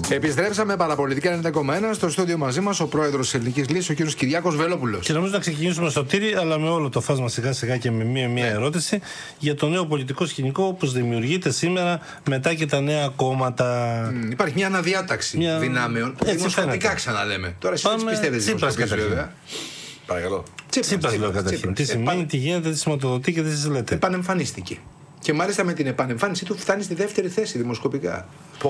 Επιστρέψαμε παραπολιτικά 90,1 στο στούντιο μαζί μας ο πρόεδρος της Ελληνικής Λύσης, ο κύριος Κυριάκος Βελόπουλος. Και νομίζω να ξεκινήσουμε στο τύρι, αλλά με όλο το φάσμα σιγά σιγά και με μία ερώτηση για το νέο πολιτικό σκηνικό όπως δημιουργείται σήμερα μετά και τα νέα κόμματα. Υπάρχει μια αναδιάταξη δυνάμεων. Δημοσιονομικά ξαναλέμε. Τώρα εσείς πιστεύετε Τσίπρας βέβαια. Παρακαλώ. Τσίπρας λέω καταρχήν. Τι σημαίνει, τι γίνεται, τι σηματοδοτεί και τι λέτε. Επανεμφανίστηκε. Και μάλιστα με την επανεμφάνισή του φτάνει στη δεύτερη θέση δημοσκοπικά.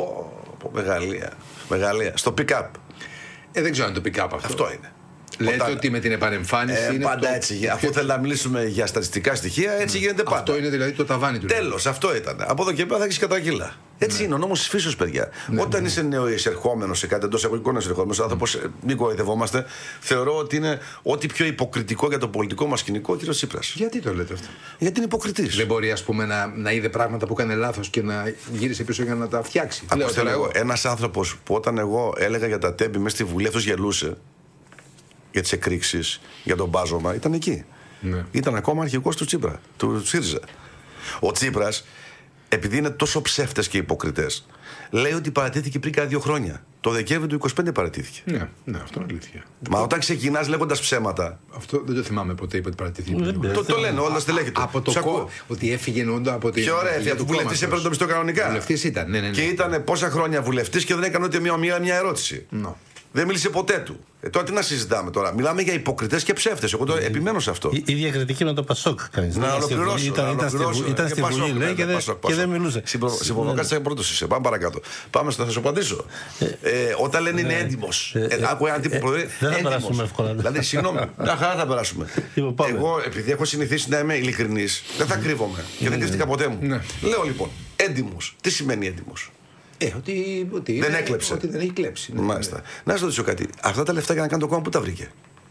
Μεγαλεία. Στο pick-up. Δεν ξέρω αν το pick-up αυτό είναι. Λέτε ότι με την επανεμφάνιση είναι πάντα έτσι. Αφού θέλει να μιλήσουμε για στατιστικά στοιχεία, έτσι γίνεται πάντα. Αυτό είναι δηλαδή το ταβάνι του. Τέλος, αυτό ήταν. Από εδώ και πέρα θα έχεις κατρακύλα. Έτσι είναι ο νόμος της φύσεως, παιδιά. Όταν είσαι νεοεισερχόμενος σε κάτι, εντός εισαγωγικών εισερχόμενος άνθρωπος, μην κοροϊδευόμαστε, θεωρώ ότι είναι ό,τι πιο υποκριτικό για το πολιτικό μας σκηνικό ο κύριος Τσίπρας. Γιατί το λέτε αυτό? Γιατί είναι υποκριτής. Δεν μπορεί, ας πούμε, να είδε πράγματα που έκανε λάθος και να γύρισε πίσω για να τα φτιάξει. Ένας άνθρωπος που όταν εγώ έλεγα για τα τέμπη μέσα στη Βουλή, αυτός γελούσε για τις εκρήξεις, για τον μπάζωμα, ήταν εκεί. Ναι. Ήταν ακόμα αρχηγός του Τσίπρα, του ΣΥΡΙΖΑ. Ο Τσίπρας, επειδή είναι τόσο ψεύτες και υποκριτές, λέει ότι παρατήθηκε πριν κάνα 2 χρόνια. Το Δεκέμβριο του 25 παρατήθηκε. Ναι, αυτό είναι αλήθεια. Μα όταν ξεκινάς λέγοντας ψέματα. Αυτό δεν το θυμάμαι ποτέ είπε ότι παρατήθηκε. Το λένε όλα στελέχη του. Από το ότι έφυγε εννοούνται από την. Πιο ωραία, γιατί βουλευτής έπαιρνε το μισθό κανονικά. Βουλευτής ήταν, ναι. Και ήταν πόσα χρόνια βουλευτής και δεν έκανε ούτε μια ερώτηση. Δεν μίλησε ποτέ του. Τώρα τι να συζητάμε τώρα. Μιλάμε για υποκριτές και ψεύτες. Εγώ τώρα επιμένω σε αυτό. Η διακριτική με το Πασόκ κανείς. Να ολοκληρώσω. Ήταν στη Βουλή, λέει, και δεν μιλούσε. Συμπροβοκάτσα πρώτος είσαι. Πάμε παρακάτω. Πάμε θα σου απαντήσω. Όταν λένε είναι έντιμος. Άκου έναν τύπο πρωί. Δεν θα περάσουμε εύκολα. Δηλαδή, συγγνώμη, μια χαρά θα περάσουμε. Εγώ, επειδή έχω συνηθίσει να είμαι ειλικρινής, δεν θα κρύβομαι. Και δεν κρύφτηκα ποτέ μου. Λέω λοιπόν, έντιμος. Τι σημαίνει έντιμος? Ότι δεν έκλεψε. Ότι δεν έχει κλέψει. Μάλιστα. Να σας ρωτήσω κάτι. Αυτά τα λεφτά για να κάνω το κόμμα, πού τα βρήκε?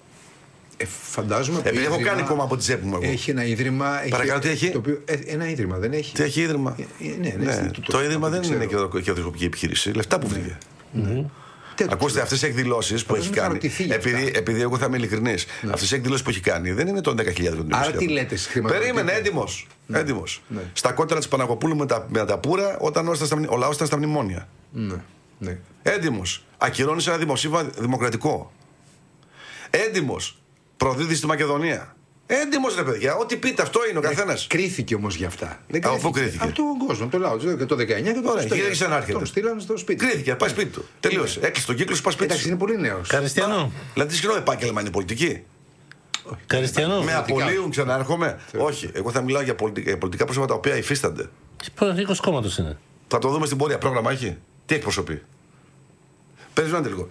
Φαντάζομαι. Επειδή έχω κάνει κόμμα από τη τσέπη μου. Έχει ένα ίδρυμα. Παρακαλώ, τι έχει? Ένα ίδρυμα, δεν έχει. Τι έχει ίδρυμα? Ναι, το ίδρυμα δεν είναι και οδηγική επιχείρηση. Λεφτά που βρήκε. Ακούστε, αυτές τις εκδηλώσεις που έχει κάνει. Επειδή εγώ θα είμαι ειλικρινής, αυτές τις εκδηλώσεις που έχει κάνει δεν είναι των 10.000. Άρα τι λέτε, περίμενε, έντιμος. Στα κότερα της Παναγοπούλου με τα πουρα, όταν ο λαός ήταν στα μνημόνια. Έντιμος. Ακυρώνει ένα δημοσίευμα δημοκρατικό. Έντιμος. Προδίδει στη Μακεδονία. Έντιμος, ρε παιδιά, ό,τι πείτε, αυτό είναι ο καθένας. Κρίθηκε όμως για αυτά. Πού κρίθηκε? Από τον κόσμο, το λαό. Και το 19 και το 20. Γύρισε να έρχεται. Τον στείλανε στο σπίτι. Κρίθηκε, πάει σπίτι του. Τελείωσε. Έκλεισε τον κύκλο, πάει σπίτι. Εντάξει, είναι πολύ νέος. Καριστιανό. Δηλαδή, συγγνώμη, επάγγελμα είναι πολιτική. Καριστιανό. Με απολύουν, ξανάρχομαι. Όχι, εγώ θα μιλάω για πολιτικά πρόσωπα τα οποία υφίστανται. Πρωθυπουργός κόμματος είναι. Θα το δούμε στην πορεία. Πρόγραμμα έχει? Τι εκπροσωπεί? Περιμένετε λίγο.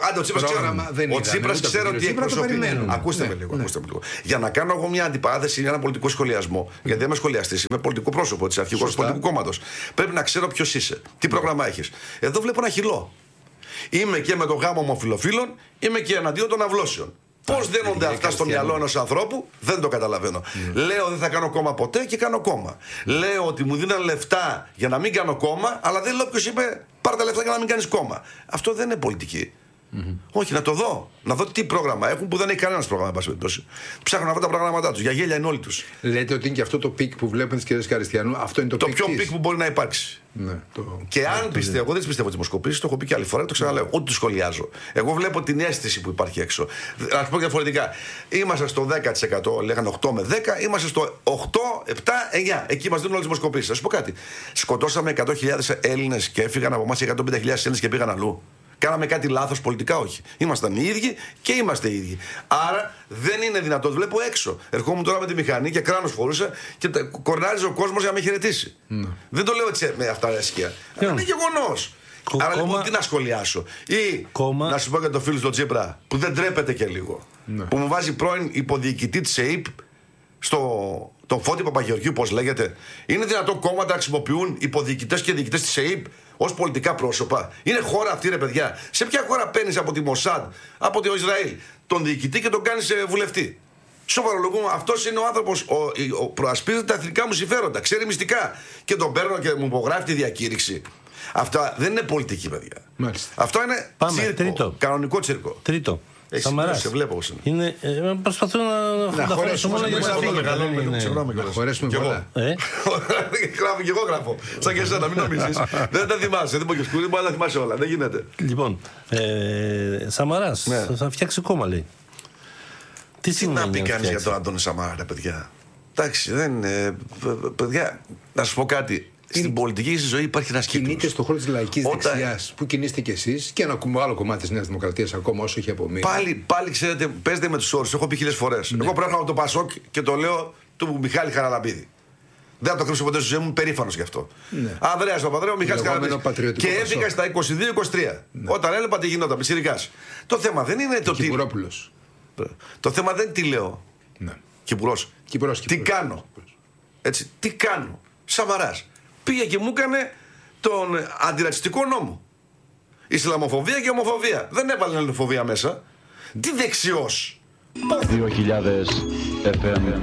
Ο Τσίπρας ξέρω ότι εκπροσωπεί. Ακούστε με λίγο. Για να κάνω εγώ μια αντιπαράθεση ή ένα πολιτικό σχολιασμό, γιατί δεν είμαι σχολιαστής, είμαι πολιτικό πρόσωπο της αρχηγός πολιτικού κόμματος. Πρέπει να ξέρω ποιος είσαι, τι πρόγραμμα έχεις. Εδώ βλέπω ένα χυλό. Είμαι και με το γάμο ομοφυλοφίλων, είμαι και εναντίον των αυλώσεων. Πώς δένονται αυτά στο μυαλό ενός ανθρώπου, δεν το καταλαβαίνω. Λέω δεν θα κάνω κόμμα ποτέ και κάνω κόμμα. Λέω ότι μου δίναν λεφτά για να μην κάνω κόμμα, αλλά δεν λέω ποιος είπε πάρε τα λεφτά για να μην κάνεις κόμμα. Αυτό δεν είναι πολιτική. Όχι, να το δω. Να δω τι πρόγραμμα έχουν που δεν έχει κανένας πρόγραμμα, εν πάση περιπτώσει. Ψάχνω να βρω τα προγράμματά τους. Για γέλια είναι όλοι τους. Λέτε ότι είναι και αυτό το πικ που βλέπουμε τις κυρίες Καριστιανού. Αυτό είναι το πιο πικ που μπορεί να υπάρξει. Και αν πιστεύω, εγώ δεν πιστεύω τις δημοσκοπήσεις, το έχω πει και άλλη φορά, το ξαναλέω. Ό,τι το σχολιάζω. Εγώ βλέπω την αίσθηση που υπάρχει έξω. Να πω διαφορετικά. Είμαστε στο 10%, λέγανε 8 με 10, είμαστε στο 8, 7, 9. Εκεί μας δίνουν όλες τις δημοσκοπήσεις. Θα σου πω κάτι. Σκοτώσαμε 100.000 Έλληνες και έφυγαν από εμάς 150.000 Έλληνες και πήγαν αλλού. Κάναμε κάτι λάθος πολιτικά? Όχι. Ήμασταν οι ίδιοι και είμαστε οι ίδιοι. Άρα δεν είναι δυνατόν. Βλέπω έξω. Ερχόμουν τώρα με τη μηχανή και κράνος φορούσα και κορνάριζε ο κόσμος για να με χαιρετήσει. Δεν το λέω έτσι με αυτά τα ασκία. Αλλά είναι γεγονός. Άρα λοιπόν τι να σχολιάσω? Ή να σου πω για το φίλο του Τσίπρα που δεν τρέπεται και λίγο. Που μου βάζει πρώην υποδιοικητή της ΕΕΠ τον Φώτη Παπαγεωργίου, πώς λέγεται. Είναι δυνατόν κόμματα να χρησιμοποιούν υποδιοικητές και διοικητές της ΕΕΠ ως πολιτικά πρόσωπα? Είναι χώρα αυτή, ρε παιδιά? Σε ποια χώρα παίρνεις από τη Μοσάντ, από το Ισραήλ, τον διοικητή και τον κάνεις βουλευτή? Σοβαρολογούμε, αυτός είναι ο άνθρωπος, προασπίζεται τα εθνικά μου συμφέροντα, ξέρει μυστικά. Και τον παίρνω και μου υπογράφει τη διακήρυξη. Αυτά δεν είναι πολιτική, παιδιά. Μάλιστα. Αυτό είναι τσίρκο, κανονικό τσίρκο. Τρίτο. Σαμαράς. Σε βλέπω πώς είναι. Προσπαθώ να χωρέσουμε όλα για να χωρέσουμε πολλά. Γράφω και εγώ γράφω. Σαν και εσένα, μην νομίζεις. Δεν τα θυμάσαι. Δεν μπορεί να θυμάσαι όλα. Δεν γίνεται. Λοιπόν, Σαμαράς θα φτιάξει κόμμα, λέει. Τι να πει κανείς για τον Αντώνη Σαμαρά, ρε παιδιά. Εντάξει, παιδιά, να σου πω κάτι. Στην πολιτική ζωή υπάρχει ένας κύκλος. Κινείται στον χώρο της λαϊκής δεξιάς που κινείστε κι εσείς και ένα άλλο κομμάτι της Νέας Δημοκρατίας ακόμα όσο έχει απομείνει. Πάλι ξέρετε, παίζετε με τους όρους. Έχω πει 1000 φορές. Ναι. Εγώ προέρχομαι από το Πασόκ και το λέω του Μιχάλη Χαραλαμπίδη. Δεν θα το κρύψω ποτέ στη ζωή μου, περήφανος γι' αυτό. Ναι. Ανδρέας Παπανδρέου, Μιχάλης Χαραλαμπίδης. Και έφυγα στα 22-23. Ναι. Όταν έλεγα τι γινόταν, πιτσιρικάς. Το θέμα δεν είναι το τι. Το θέμα δεν είναι τι λέω. Ναι. Κυπουρός. Τι κάνω. Έτσι, τι κάνω. Σαμαράς. Πήγε και μου έκανε τον αντιρατσιστικό νόμο. Ισλαμοφοβία και ομοφοβία. Δεν έβαλε ελληνοφοβία μέσα. Τι δεξιός. 2000 FM.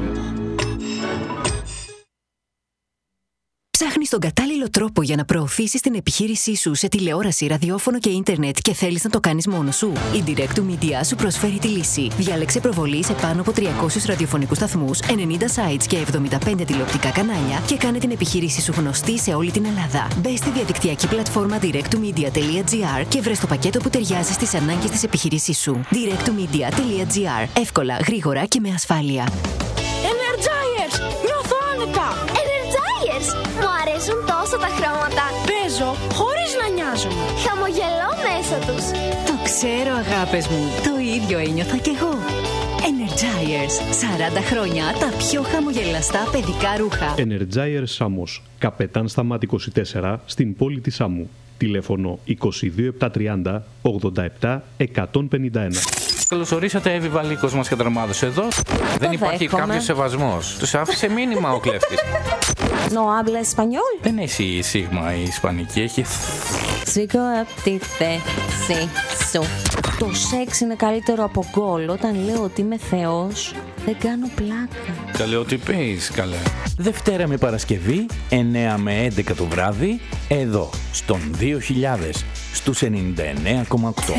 Ψάχνεις τον κατάλληλο τρόπο για να προωθήσεις την επιχείρησή σου σε τηλεόραση, ραδιόφωνο και ίντερνετ και θέλεις να το κάνεις μόνος σου? Η Direct to Media σου προσφέρει τη λύση. Διάλεξε προβολή σε πάνω από 300 ραδιοφωνικούς σταθμούς, 90 sites και 75 τηλεοπτικά κανάλια και κάνε την επιχείρησή σου γνωστή σε όλη την Ελλάδα. Μπες στη διαδικτυακή πλατφόρμα directtomedia.gr και βρες το πακέτο που ταιριάζει στις ανάγκες της επιχείρησής σου. directtomedia.gr. Εύκολα, γρήγορα και με ασφάλεια. Energizers! Νιώθω άνετα! Μου αρέσουν τόσο τα χρώματα. Παίζω χωρίς να νοιάζομαι. Χαμογελώ μέσα τους. Το ξέρω, αγάπες μου. Το ίδιο ένιωθα κι εγώ. Energizers. 40 χρόνια τα πιο χαμογελαστά παιδικά ρούχα. Energizers Σάμος. Καπετάν Σταμάτη 24 στην πόλη της Σάμου. Τηλέφωνο 22730 87 151. Καλωσορίσατε, Εύη Βαλίκος μας καταρμάδωσε εδώ. Δεν υπάρχει κάποιο σεβασμός. Τους άφησε μήνυμα ο κλέφτης. No habla español. Δεν έχει σίγμα η ισπανική, έχει. Σήκω απ' τη θέση σου. Το σεξ είναι καλύτερο από γκολ. Όταν λέω ότι είμαι θεός, δεν κάνω πλάκα. Καλέ, ότι πεις, καλέ. Δευτέρα με Παρασκευή, 9 με 11 το βράδυ, εδώ, στον 2000, στους 99,8.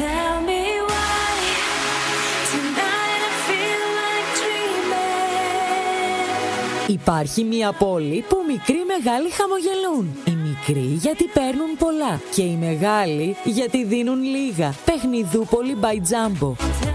Υπάρχει μια πόλη που μικροί μεγάλοι χαμογελούν. Οι μικροί γιατί παίρνουν πολλά και οι μεγάλοι γιατί δίνουν λίγα. Παιχνιδούπολη by Jumbo.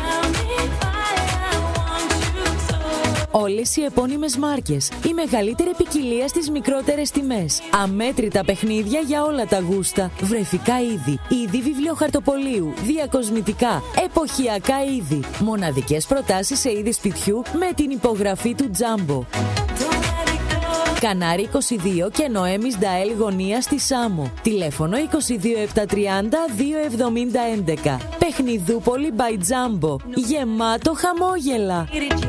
Όλες οι επώνυμες μάρκες, η μεγαλύτερη ποικιλία στις μικρότερες τιμές. Αμέτρητα παιχνίδια για όλα τα γούστα. Βρεφικά είδη, είδη βιβλιοχαρτοπολίου, διακοσμητικά, εποχιακά είδη. Μοναδικές προτάσεις σε είδη σπιτιού με την υπογραφή του Jumbo. Κανάρι 22 και Νοέμις Νταέλ γωνία στη Σάμο. Τηλέφωνο 22730 27011. Παιχνιδούπολη by Jumbo. Γεμάτο χαμόγελα.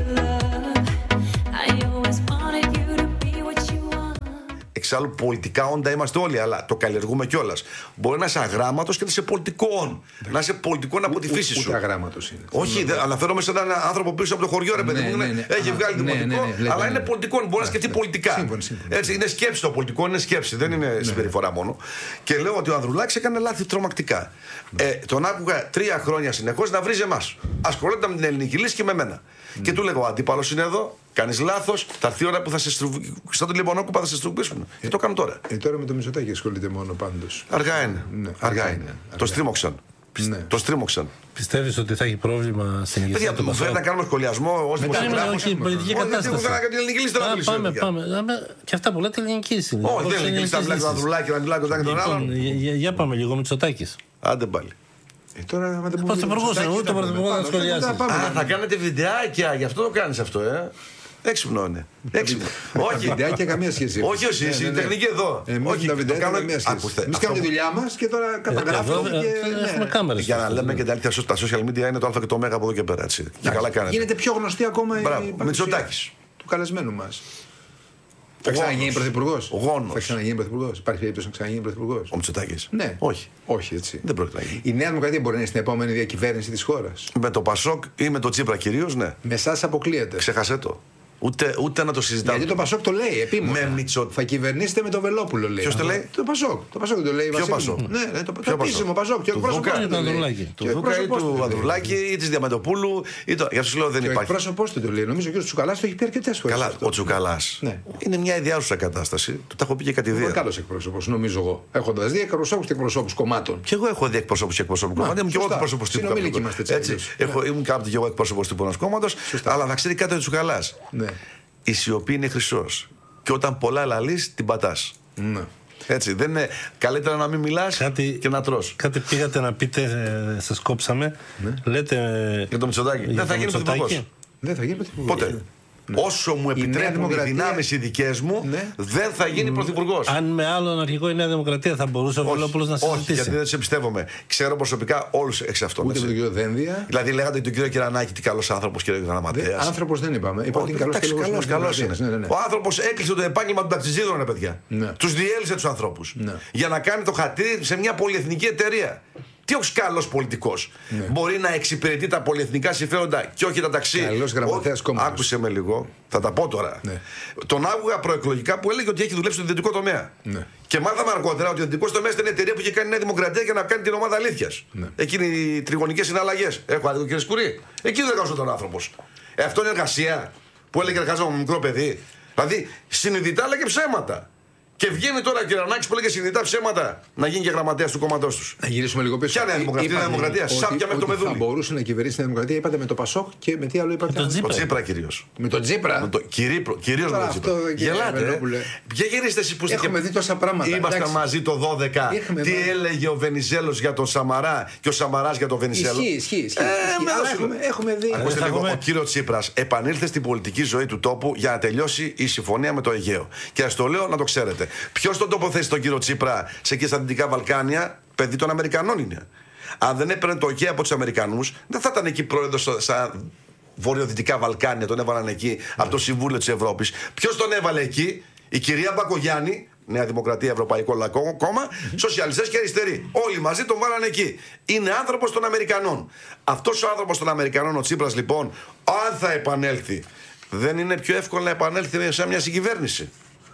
Εξάλλου, πολιτικά όντα είμαστε όλοι, αλλά το καλλιεργούμε κιόλας. Μπορεί να είσαι αγράμματος και να είσαι πολιτικό. Να είσαι πολιτικό από τη φύση σου. Ούτε αγράμματος είναι. Όχι, αναφέρομαι σε έναν άνθρωπο πίσω από το χωριό, ρε παιδί μου. Έχει βγάλει δημοτικό, αλλά είναι πολιτικό. Μπορεί να σκεφτεί πολιτικά. Έτσι, είναι σκέψη το πολιτικό, είναι σκέψη, δεν είναι συμπεριφορά μόνο. Και λέω ότι ο Ανδρουλάκης έκανε λάθη τρομακτικά. Τον άκουγα 3 χρόνια συνεχώς να βρίζει εμάς. Ασχολούνται με την ελληνική λύση και με μένα. Και του λέγω: ο αντίπαλος είναι εδώ, κάνεις λάθος, θα έρθει η ώρα που θα σε σαν τον Λιμονόκουπα θα σε στρουμπίσουν. Και το κάνουν τώρα. Τώρα με το Μητσοτάκη ασχολείται μόνο πάντως. Αργά είναι. Αργά είναι. Το στρίμωξαν. Το στρίμωξαν. Πιστεύεις ότι θα έχει πρόβλημα στην ηγεσία του Πασόκ? Μου φέρνει να κάνουμε σχολιασμό ως δημοσιογράφος. Όχι, πολιτική κατάσταση. Πάμε. Και αυτά που λέτε ελληνική λύση. Όχι, δεν είναι ελληνική λύση. Να μιλάει τον Ανδρουλάκη, να μιλάει τον άλλον. Για πάμε λίγο, Μητσοτάκης. Άντε πάλι. Τώρα με τον Πρωθυπουργό θα σχολιάσει. Θα κάνετε βιντεάκια, γι' αυτό το κάνεις αυτό, Έξυπνο είναι. Όχι. Βιντεάκια καμία σχέση. Όχι, όχι, η τεχνική εδώ. Όχι, τα βιντεάκια καμία σχέση. Εμείς κάνουμε τη δουλειά μας και τώρα καταγράφουμε και. Έχουμε κάμερες. Για να λέμε και την αλήθεια, τα social media είναι το Α και το Ω από εδώ και πέρα. Έτσι. Και καλά κάνετε. Γίνεται πιο γνωστή ακόμα η Μητσοτάκης του καλεσμένου μας. Θα ξαναγίνει πρωθυπουργός. Θα ξαναγίνει πρωθυπουργός. Υπάρχει περίπτωση να ξαναγίνει πρωθυπουργός. Ο Μητσοτάκης. Ναι. Όχι. Όχι, έτσι. Δεν πρόκειται να γίνει. Η Νέα Δημοκρατία μπορεί να είναι στην επόμενη διακυβέρνηση της χώρας. Με το Πασόκ ή με το Τσίπρα κυρίως, ναι. Με εσάς αποκλείεται. Ξέχασέ το. Ούτε να το συζητάμε. Γιατί το Πασόκ το λέει επίμονα. Θα κυβερνήσετε με το Βελόπουλο, λέει. Ποιος το λέει? Το Πασόκ. Το Πασόκ το λέει. Ποιο Πασόκ? Ναι, το επίσημο Πασόκ. Του Δούκα ή του Ανδρουλάκη ή τη Διαμαντοπούλου. Για αυτού λέω δεν υπάρχει. Ο εκπρόσωπός του το λέει. Νομίζω και ο Τσουκαλάς το έχει πει αρκετές φορές. Καλά, ο Τσουκαλάς είναι μια ιδιάζουσα κατάσταση. Του τα έχω πει και κατηδία. Είναι καλός εκπρόσωπος, νομίζω εγώ. Έχοντας δει εκπροσώπους και εκπροσώπους κομμάτων. Και εγώ έχω δει εκπροσώπους και εκπροσώπους κομμάτων. Ήμουν και εγώ εκπρόσωπος τύπου. Ήμουν κάποτε και εγώ εκπρόσωπος τύπου ενός κόμματος. Αλλά να ξέρει κάτι ο Τσουκαλάς. Η σιωπή είναι χρυσός. Και όταν πολλά λαλείς, την πατάς. Έτσι, δεν είναι καλύτερα να μην μιλάς και να τρως. Κάτι πήγατε να πείτε, σας κόψαμε. Λέτε. Για το Μητσοτάκη. Δεν θα γίνει πρωθυπουργός. Δεν θα γίνει πρωθυπουργός. Ποτέ. Όσο μου επιτρέπουν οι δυνάμεις οι δικές μου, δεν θα γίνει πρωθυπουργός. Αν με άλλον αρχηγό η Νέα Δημοκρατία θα μπορούσε ο Βελόπουλος να συζητήσει. Όχι, γιατί δεν σε εμπιστεύομαι. Ξέρω προσωπικά όλους εξ αυτών. Ούτε με τον κύριο Δένδια. Δηλαδή λέγατε τον κύριο Κυρανάκη τι καλός άνθρωπος, κύριε Γραμματέας. Άνθρωπος δεν είπαμε. Είπα ότι είναι καλός είναι. Ο άνθρωπος έκλεισε το επάγγελμα των ταξιτζίδων, παιδιά. Τους διέλυσε τους ανθρώπους. Για να κάνει το χατήρι σε μια πολυεθνική εταιρεία. Τι ο καλός πολιτικός μπορεί να εξυπηρετεί τα πολυεθνικά συμφέροντα και όχι τα ταξί. Καλός γραμματέας κόμματος. Άκουσε με λίγο, θα τα πω τώρα. Τον άκουγα προεκλογικά που έλεγε ότι έχει δουλέψει στον ιδιωτικό τομέα. Και μάθαμε αργότερα ότι ο ιδιωτικός τομέας ήταν η εταιρεία που είχε κάνει η Νέα Δημοκρατία για να κάνει την ομάδα αλήθειας. Εκείνοι οι τριγωνικές συναλλαγές. Έχω άδικο, κύριε Σκουρί. Εκεί δεν εργαζόταν ο άνθρωπος. Αυτό είναι εργασία που έλεγε εργαζόμενο με μικρό παιδί. Δηλαδή συνειδητά έλεγε ψέματα. Και βγαίνει τώρα ο Κυρανάκης που λέγε συνειδητά ψέματα να γίνει και γραμματέας του κόμματός τους. Να γυρίσουμε λίγο πίσω. Ποια Νέα Δημοκρατία? Νέα Δημοκρατία. Σάπια με το Μεδούλη. Θα μπορούσε να κυβερνήσει τη Νέα Δημοκρατία, είπατε με το Πασόκ και με τι άλλο είπατε? Με τον Τσίπρα κυρίως. Με τον Τσίπρα. Κυρίως με τον Τσίπρα. Γελάτε. Ποια γυρίστε εσείς που έχουμε δει τόσα πράγματα. Ήμασταν μαζί το 12. Τι έλεγε ο Βενιζέλος για τον Σαμαρά και ο Σαμαράς για τον Βενιζέλο. Ισχύει. Έχουμε δει. Ακούστε λίγο, ο κύριος Τσίπρας επανήλθε στην πολιτική ζωή του τόπου για να τελειώσει η συμφωνία με το Αιγαίο. Και ας το λέω να το ξέρετε. Ποιος τον τοποθέτησε τον κύριο Τσίπρα σε εκεί στα Δυτικά Βαλκάνια? Παιδί των Αμερικανών είναι. Αν δεν έπαιρνε το OK από τους Αμερικανούς, δεν θα ήταν εκεί πρόεδρος στα βορειοδυτικά Βαλκάνια. Τον έβαλαν εκεί από το Συμβούλιο της Ευρώπης. Ποιος τον έβαλε εκεί? Η κυρία Μπακογιάννη, Νέα Δημοκρατία, Ευρωπαϊκό Λαϊκό Κόμμα, σοσιαλιστές και αριστεροί. Όλοι μαζί τον βάλανε εκεί. Είναι άνθρωπος των Αμερικανών. Αυτός ο άνθρωπος των Αμερικανών, ο Τσίπρας, λοιπόν, αν θα επανέλθει, δεν είναι πιο εύκολο να επανέλθει σε μια συγκυβέρνηση?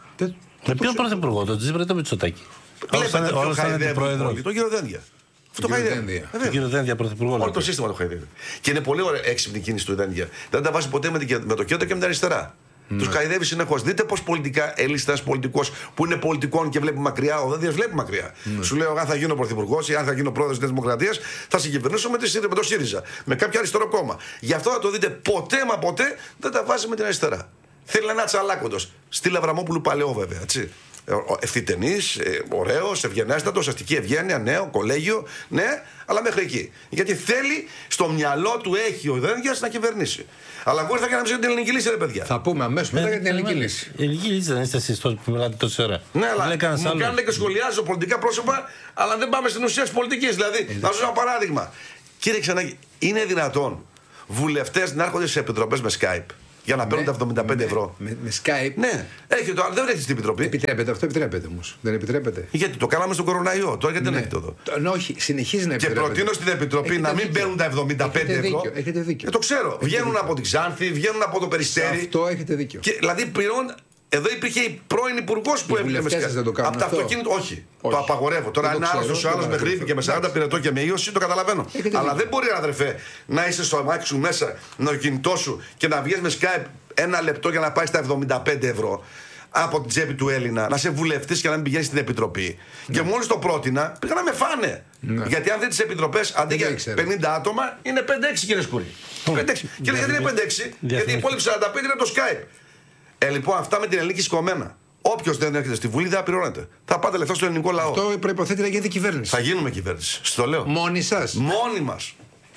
Με ποιον πρωθυπουργό? Τον Τσίπρα ή τον Μητσοτάκη? Όλος θα είναι πρόεδρο. Τον κύριο Δένδια. Αυτό το χαϊδεύει. Τον κύριο Δένδια πρωθυπουργό. Όλο το σύστημα το χαϊδεύει. Και είναι πολύ ωραία έξυπνη κίνηση του Δένδια. Δεν τα βάζει ποτέ με το κέντρο και με την αριστερά. Τους χαϊδεύει συνεχώς. Δείτε πώς πολιτικά έλυσε ένας πολιτικός που είναι πολιτικών και βλέπει μακριά. Ο Δένδιας βλέπει μακριά. Σου λέω, αν θα γίνω πρωθυπουργός ή αν θα γίνω πρόεδρος της Δημοκρατίας, θα συγκυβερνήσω με το ΣΥΡΙΖΑ. Με κάποιο αριστερό κόμμα. Γι' αυτό θα το δείτε ποτέ μα ποτέ δεν τα βάζει με την αριστερά. Θέλει ένα τσαλάκοντος. Στήλα Αβραμόπουλου παλαιό βέβαια. Έτσι. Ευθυτενής, ωραίος, ευγενέστατος, αστική ευγένεια, νέο, κολέγιο, ναι, αλλά μέχρι εκεί. Γιατί θέλει, στο μυαλό του έχει ο Δένδιας να κυβερνήσει. Αλλά εγώ ήρθα για να την ελληνική λύση, ρε παιδιά. Θα πούμε αμέσως μετά για την ελληνική λύση. Η ελληνική λύση δεν είστε εσείς που μιλάτε τόση ώρα? Ναι, αλλά μου κάνετε και σχολιάζω πολιτικά πρόσωπα, αλλά δεν πάμε στην ουσία της πολιτικής. Δηλαδή, να σας δώσω ένα παράδειγμα. Κύριε Ξανάκη, είναι δυνατόν βουλευτές να έρχονται σε επιτροπές με Skype για να παίρνουν τα 75 ευρώ? Με Skype. Ναι, δεν έχετε στην επιτροπή. Επιτρέπεται, αυτό επιτρέπεται όμως. Δεν επιτρέπεται. Γιατί το κάναμε στον κοροναϊό, τώρα γιατί δεν έχετε εδώ? Όχι, συνεχίζει να επιτρέπεται. Και προτείνω στην επιτροπή να μην παίρνουν τα 75 ευρώ. Έχετε δίκιο. Το ξέρω. Βγαίνουν από την Ξάνθη, βγαίνουν από το Περιστέρι. Αυτό έχετε δίκιο. Δηλαδή πληρώνουν. Εδώ υπήρχε η πρώην υπουργός που έβλεπε από τα αυτοκίνητα. Όχι, το απαγορεύω. Τώρα ένα άλλο με γρήπη και με 40 πυρετό και με ίωση, το καταλαβαίνω. Αλλά δεν μπορεί, αδερφέ, να είσαι στο αμάξι σου μέσα, με το κινητό σου και να βγεις με Skype ένα λεπτό για να πάει στα 75 ευρώ από την τσέπη του Έλληνα, να σε βουλευτής και να μην πηγαίνεις στην επιτροπή. Και μόλις το πρότεινα, πήγα να με φάνε. Γιατί αν δείτε τις επιτροπές, αντί για 50 άτομα, είναι 5-6, κύριε Σκουρί. 5-6. Και γιατί είναι 5-6? Γιατί οι υπόλοιποι 45 είναι από το Skype. Λοιπόν, αυτά με την ελληνική σκομμένα. Όποιος δεν έρχεται στη Βουλή δεν θα πληρώνεται. Θα πάτε λεφτά στο ελληνικό λαό. Αυτό προϋποθέτει να γίνετε κυβέρνηση. Θα γίνουμε κυβέρνηση. Στο λέω. Μόνοι σας? Μόνοι μας.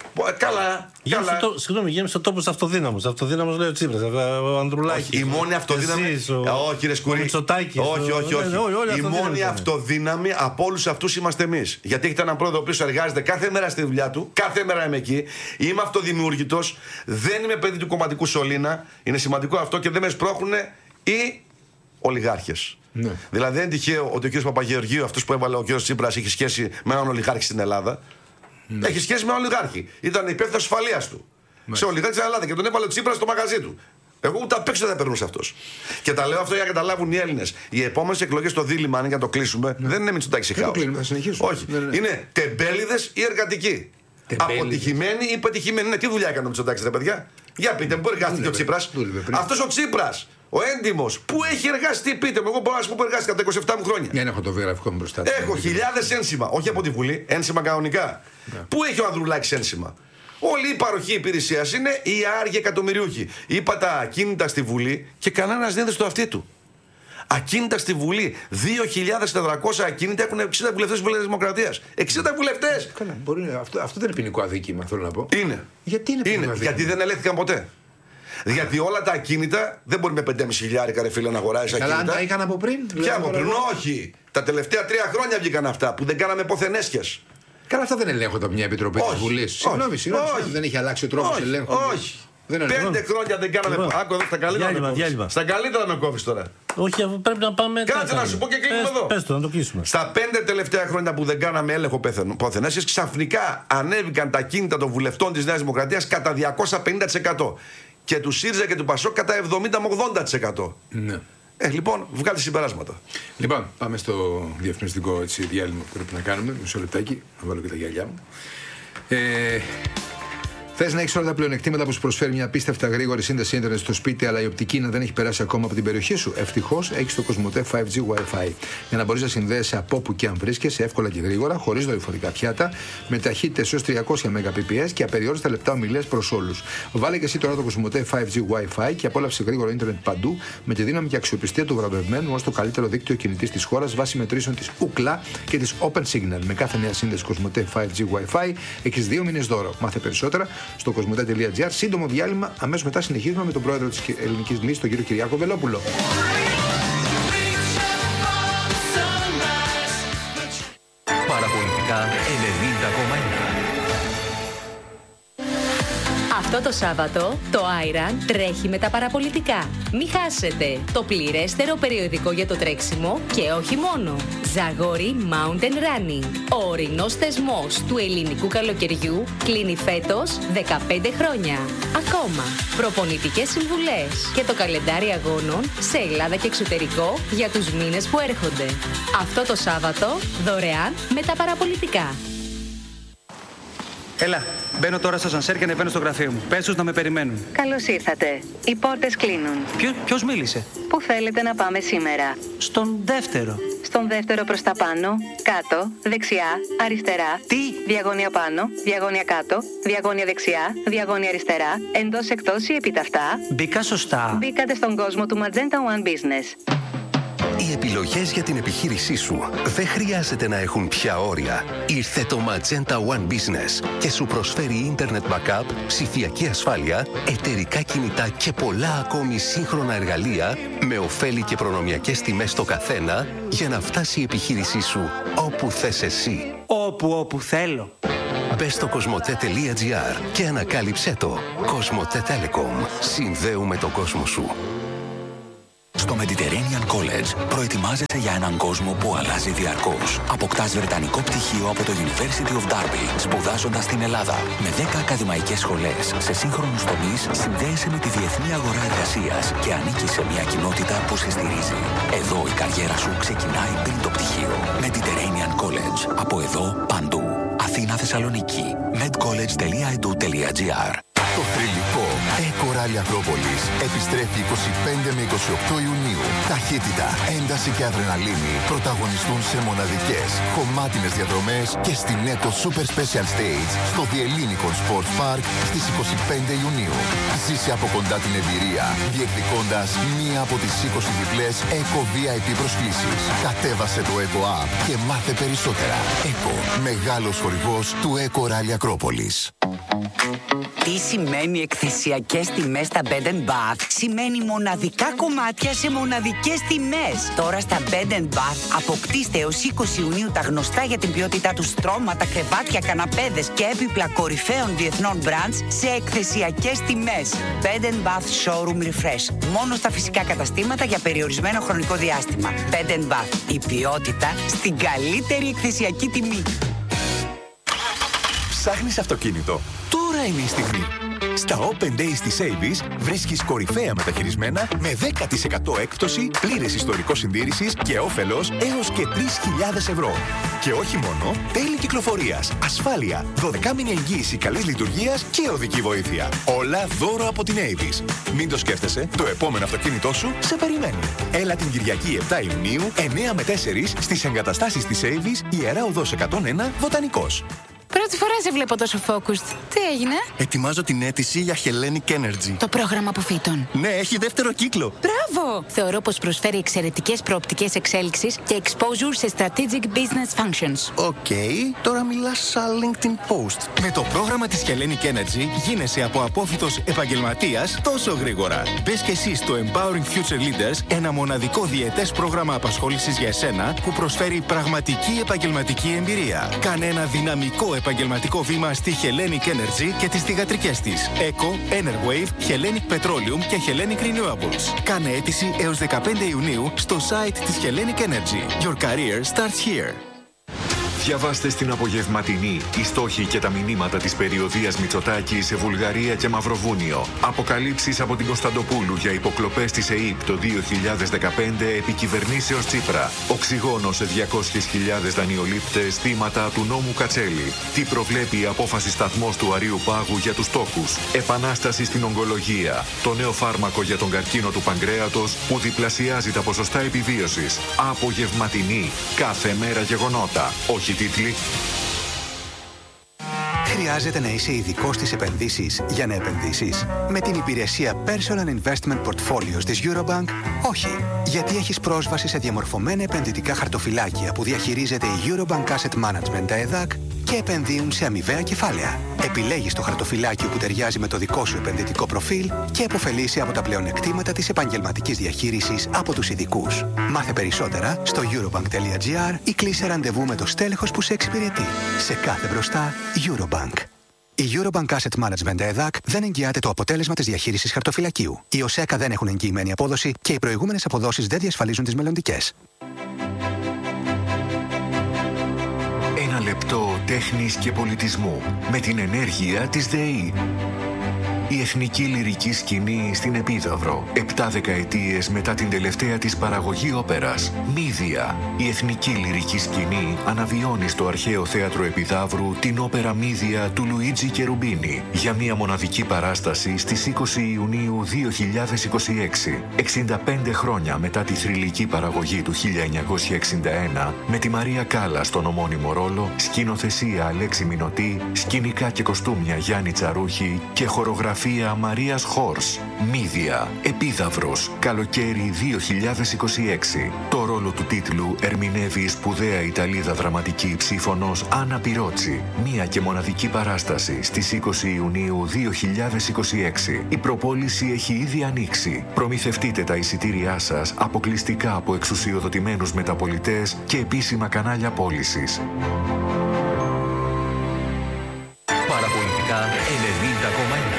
Καλά. Συγγνώμη, γέμισε ο τόπος αυτοδύναμος. Αυτοδύναμος λέει ο Τσίπρας, ο Ανδρουλάκης. Η μόνη αυτοδύναμη. Όχι, κύριε Σκουρί. Ο Μητσοτάκης. Όχι. Η μόνη αυτοδύναμη από όλους αυτούς είμαστε εμείς. Γιατί έχετε έναν πρόεδρο ο οποίος εργάζεται κάθε μέρα στη δουλειά του. Κάθε μέρα είμαι εκεί. Είμαι αυτοδημιούργητος. Δεν είμαι παιδί του κομματικού σωλήνα. Είναι σημαντικό αυτό και δεν με σπρώχνουν οι ολιγάρχες. Ναι. Δηλαδή δεν είναι τυχαίο ότι ο κ. Παπαγεωργίου, αυτός που έβαλε ο κ. Τσίπρας, έχει σχέση με έναν ολιγάρχη στην Ελλάδα. Ναι. Έχει σχέση με έναν ολιγάρχη. Ήταν υπεύθυνος ασφαλείας του. Ναι. Σε ολιγάρχη στην Ελλάδα και τον έβαλε ο Τσίπρας στο μαγαζί του. Εγώ ούτε απ' έξω δεν περνούσε αυτός. Και τα λέω αυτό για να καταλάβουν οι Έλληνες. Οι επόμενες εκλογές στο δίλημμα, αν για να το κλείσουμε, δεν είναι Μητσοτάκης ή Χάος. Όχι. Είναι τεμπέληδες ή εργατικοί. Αποτυχημένοι ή πετυχημένοι. Ναι, τι δουλειά έκανε ο Μητσοτάκης, ρε παιδιά. Για πείτε μου, πού εργάστηκε ο Τσίπρας. Αυτός ο Τσίπρας, ο έντιμος, πού έχει εργαστεί, πείτε μου. Εγώ μπορώ να σου πω που εργάστηκα από τα 27 μου χρόνια. Δεν έχω το βιογραφικό μου μπροστά. Έχω χιλιάδες ένσημα, όχι από τη Βουλή, ένσημα κανονικά. Πού έχει ο Ανδρουλάκης ένσημα. Όλη η παροχή υπηρεσίας είναι οι άργοι εκατομμυριούχοι. Είπα τα ακίνητα στη Βουλή και κανένας δεν έδωσε το αυτί του. Ακίνητα στη Βουλή. 2.400 ακίνητα έχουν 60 βουλευτές της Δημοκρατίας. 60 βουλευτές! Καλά, αυτό δεν είναι ποινικό αδίκημα, θέλω να πω. Είναι. Γιατί είναι ποινικό αδίκημα? Γιατί δεν ελέγχθηκαν ποτέ. Γιατί όλα τα ακίνητα δεν μπορεί με 5.500 ρε φίλε να αγοράσει ακίνητα. Αλλά αν τα είχαν από πριν. Ποια από πριν, όχι. Τα τελευταία 3 χρόνια βγήκαν αυτά που δεν κάναμε ποθενέσχες. Καλά, αυτά δεν ελέγχονται από μια επιτροπή της Βουλής. Συγγνώμη, δεν έχει αλλάξει ο τρόπος ελέγχου. Όχι. 5 χρόνια δεν κάναμε. Άκου εδώ στα καλύτερα. Στα καλύτερα με κόβεις τώρα. Όχι, πρέπει να πάμε. Κάτσε να σου πω και κλείνουμε εδώ. Πες το, να το κλείσουμε. Στα 5 τελευταία χρόνια που δεν κάναμε έλεγχο ποθενέσχες, ξαφνικά ανέβηκαν τα κίνητα των βουλευτών της Νέας Δημοκρατίας κατά 250%. Και του ΣΥΡΙΖΑ και του ΠΑΣΟΚ κατά 70 με 80%. Ναι. Λοιπόν, βγάλτε συμπεράσματα. Λοιπόν, πάμε στο διαφημιστικό διάλειμμα που πρέπει να κάνουμε. Μισό λεπτάκι, να βάλω και τα γυαλιά μου. Θες να έχεις όλα τα πλεονεκτήματα που σου προσφέρει μια απίστευτα γρήγορη σύνδεση ίντερνετ στο σπίτι, αλλά η οπτική να δεν έχει περάσει ακόμα από την περιοχή σου? Ευτυχώς έχεις το Κοσμοτέ 5G Wi-Fi. Για να μπορείς να συνδέεσαι από όπου και αν βρίσκεσαι εύκολα και γρήγορα, χωρίς δορυφορικά πιάτα, με ταχύτητες έως 300 Mbps και απεριόριστα λεπτά ομιλίες προς όλους. Βάλε και εσύ τώρα το Κοσμοτέ 5G Wi-Fi και απόλαυσε γρήγορο ίντερνετ παντού με τη δύναμη και αξιοπιστία του βραβευμένου ως το καλύτερο δίκτυο κινητής της χώρας βάσει μετρήσεων της Ookla και της Open Signal. Με κάθε νέα σύνδεση Κοσμοτέ 5G Wi-Fi έχεις 2 μήνες δώρο. Μάθε περισσότερα στο κοσμοτέ.gr. Σύντομο διάλειμμα, αμέσως μετά συνεχίζουμε με τον πρόεδρο της Ελληνικής Λύσης, τον κύριο Κυριάκο Βελόπουλο. Παραπολιτικά 90,1. Αυτό το Σάββατο το Iron τρέχει με τα παραπολιτικά. Μη χάσετε το πληρέστερο περιοδικό για το τρέξιμο και όχι μόνο. Ζαγόρι Mountain Running. Ο ορεινός θεσμός του ελληνικού καλοκαιριού κλείνει φέτος 15 χρόνια. Ακόμα προπονητικές συμβουλές και το καλεντάρι αγώνων σε Ελλάδα και εξωτερικό για τους μήνες που έρχονται. Αυτό το Σάββατο δωρεάν με τα παραπολιτικά. Έλα, μπαίνω τώρα στο ασανσέρ και ανεβαίνω στο γραφείο μου. Πες τους να με περιμένουν. Καλώς ήρθατε. Οι πόρτες κλείνουν. Ποιος μίλησε? Πού θέλετε να πάμε σήμερα? Στον δεύτερο. Στον δεύτερο προς τα πάνω, κάτω, δεξιά, αριστερά. Τι? Διαγώνια πάνω, διαγώνια κάτω, διαγώνια δεξιά, διαγώνια αριστερά, εντός εκτός ή επιταυτά. Μπήκα σωστά. Μπήκατε στον κόσμο του Magenta One Business. Οι επιλογές για την επιχείρησή σου δεν χρειάζεται να έχουν πια όρια. Ήρθε το Magenta One Business και σου προσφέρει Internet Backup, ψηφιακή ασφάλεια, εταιρικά κινητά και πολλά ακόμη σύγχρονα εργαλεία με ωφέλη και προνομιακές τιμές στο καθένα για να φτάσει η επιχείρησή σου όπου θες εσύ. Όπου θέλω. Μπες στο κοσμοτέ.gr και ανακάλυψέ το. Κοσμοτέ Telecom. Συνδέουμε τον κόσμο σου. Στο Mediterranean College προετοιμάζεσαι για έναν κόσμο που αλλάζει διαρκώς. Αποκτάς βρετανικό πτυχίο από το University of Derby, σπουδάζοντας στην Ελλάδα. Με 10 ακαδημαϊκές σχολές σε σύγχρονους τομείς, συνδέεσαι με τη διεθνή αγορά εργασίας και ανήκεις σε μια κοινότητα που σε στηρίζει. Εδώ η καριέρα σου ξεκινάει πριν το πτυχίο. Mediterranean College. Από εδώ παντού. Αθήνα, Θεσσαλονίκη. medcollege.edu.gr. Το θρυλικό Eco Rally Ακρόπολης επιστρέφει 25 με 28 Ιουνίου. Ταχύτητα, ένταση και αδρεναλίνη πρωταγωνιστούν σε μοναδικές, χωμάτινες διαδρομές και στην Eco Super Special Stage στο The Ellinikon Sports Park στις 25 Ιουνίου. Ζήσε από κοντά την εμπειρία, διεκδικώντας μία από τις 20 διπλές Eco VIP προσκλήσεις. Κατέβασε το Eco App και μάθε περισσότερα. Eco, μεγάλος χορηγός του Eco Rally Ακρόπολης. Τι σημαίνει εκθεσιακές τιμές στα Bed & Bath? Σημαίνει μοναδικά κομμάτια σε μοναδικές τιμές. Τώρα στα Bed & Bath αποκτήστε έως 20 Ιουνίου τα γνωστά για την ποιότητά του στρώματα, κρεβάτια, καναπέδες και έπιπλα κορυφαίων διεθνών brands σε εκθεσιακές τιμές. Bed & Bath Showroom Refresh. Μόνο στα φυσικά καταστήματα για περιορισμένο χρονικό διάστημα. Bed & Bath. Η ποιότητα στην καλύτερη εκθεσιακή τιμή. Ψάχνεις αυτοκίνητο? Τώρα είναι η στιγμή. Στα Open Days της Avis βρίσκεις κορυφαία μεταχειρισμένα με 10% έκπτωση, πλήρες ιστορικό συντήρησης και όφελος έως και 3.000 ευρώ. Και όχι μόνο, τέλη κυκλοφορίας, ασφάλεια, 12μηνη εγγύηση καλής λειτουργίας και οδική βοήθεια. Όλα δώρο από την Avis. Μην το σκέφτεσαι, το επόμενο αυτοκίνητό σου σε περιμένει. Έλα την Κυριακή 7 Ιουνίου, 9 με 4 στις εγκαταστάσεις της Avis, Ιερά Οδός 101, Βοτανικός. Πρώτη φορά σε βλέπω τόσο focused. Τι έγινε? Ετοιμάζω την αίτηση για Hellenic Energy. Το πρόγραμμα αποφύτων. Ναι, έχει δεύτερο κύκλο. Μπράβο! Θεωρώ πως προσφέρει εξαιρετικές προοπτικές εξέλιξης και exposure σε strategic business functions. Οκ, τώρα μιλάς σαν LinkedIn post. Με το πρόγραμμα της Hellenic Energy γίνεσαι από απόφοιτος επαγγελματίας τόσο γρήγορα. Μπες και εσύ στο Empowering Future Leaders, ένα μοναδικό διετές πρόγραμμα απασχόλησης για εσένα που προσφέρει πραγματική επαγγελματική εμπειρία. Κάνε ένα δυναμικό επαγγελματικό βήμα στη Hellenic Energy και τις θυγατρικές της Eco, Enerwave, Hellenic Petroleum και Hellenic Renewables. Κάνε αίτηση έως 15 Ιουνίου στο site της Hellenic Energy. Your career starts here. Διαβάστε στην απογευματινή οι στόχοι και τα μηνύματα της περιοδίας Μητσοτάκη σε Βουλγαρία και Μαυροβούνιο. Αποκαλύψεις από την Κωνσταντοπούλου για υποκλοπές της ΕΥΠ το 2015 επί κυβερνήσεως Τσίπρα. Οξυγόνο σε 200.000 δανειολήπτες θύματα του νόμου Κατσέλη. Τι προβλέπει η απόφαση σταθμός του Αρείου Πάγου για τους τόκους. Επανάσταση στην ογκολογία. Το νέο φάρμακο για τον καρκίνο του παγκρέατος που διπλασιάζει τα ποσοστά επιβίωσης. Απογευματινή. Κάθε μέρα γεγονότα. Όχι τίτλοι. Χρειάζεται να είσαι ειδικός στις επενδύσεις για να επενδύσεις? Με την υπηρεσία Personal Investment Portfolios της Eurobank, όχι. Γιατί έχεις πρόσβαση σε διαμορφωμένα επενδυτικά χαρτοφυλάκια που διαχειρίζεται η Eurobank Asset Management ΕΔΑΚ και επενδύουν σε αμοιβαία κεφάλαια. Επιλέγεις το χαρτοφυλάκιο που ταιριάζει με το δικό σου επενδυτικό προφίλ και επωφελείσαι από τα πλεονεκτήματα της επαγγελματικής διαχείρισης από τους ειδικούς. Μάθε περισσότερα στο eurobank.gr ή κλείσε ραντεβού με το στέλεχος που σε εξυπηρετεί. Σε κάθε μπροστά, Eurobank. Η Eurobank Asset Management ΕΔΑΚ δεν εγγυάται το αποτέλεσμα της διαχείρισης χαρτοφυλακίου. Οι ΟΣΕΚΑ δεν έχουν εγγυημένη απόδοση και οι προηγούμενες αποδόσεις δεν διασφαλίζουν τις μελλοντικές. Ένα λεπτό τέχνης και πολιτισμού με την ενέργεια της ΔΕΗ. Η εθνική λυρική σκηνή στην Επίδαυρο. 7 δεκαετίες μετά την τελευταία της παραγωγή όπερας. Μύδια. Η εθνική λυρική σκηνή αναβιώνει στο αρχαίο θέατρο Επιδαύρου την όπερα Μύδια του Λουίτζι Κερουμπίνι για μια μοναδική παράσταση στις 20 Ιουνίου 2026. 65 χρόνια μετά τη θρυλική παραγωγή του 1961 με τη Μαρία Κάλλα στον ομώνυμο ρόλο, σκηνοθεσία Αλέξη Μινωτή, σκηνικά και κοστούμια Γιάννη Τσαρούχη και χορογραφία Μαρίας Χόρς. Μύδια. Επίδαυρος. Καλοκαίρι 2026. Το ρόλο του τίτλου ερμηνεύει η σπουδαία Ιταλίδα δραματική ψήφωνος Άννα Πυρότσι. Μία και μοναδική παράσταση στις 20 Ιουνίου 2026. Η προπόληση έχει ήδη ανοίξει. Προμηθευτείτε τα εισιτήριά σας αποκλειστικά από εξουσιοδοτημένους μεταπολιτές και επίσημα κανάλια πώλησης. Παραπολιτικά 90,1.